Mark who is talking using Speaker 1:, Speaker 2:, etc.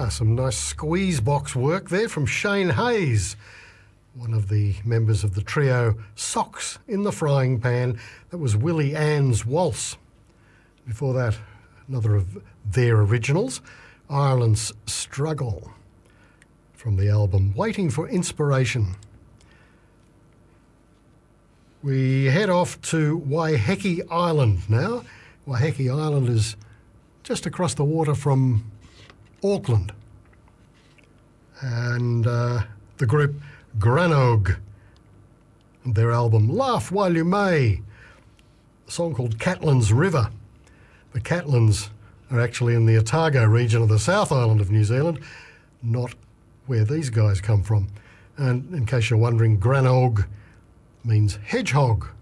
Speaker 1: Some nice squeeze box work there from Shane Hayes, one of the members of the trio Socks in the Frying Pan. That was Willie Ann's Waltz. Before that, another of their originals, Ireland's Struggle, from the album Waiting for Inspiration. We head off to Waiheke Island now. Waiheke Island is just across the water from Auckland. And the group Granog, and their album Laugh While You May, a song called Catlin's River. The Catlins are actually in the Otago region of the South Island of New Zealand, not where these guys come from. And in case you're wondering, Granog means hedgehog.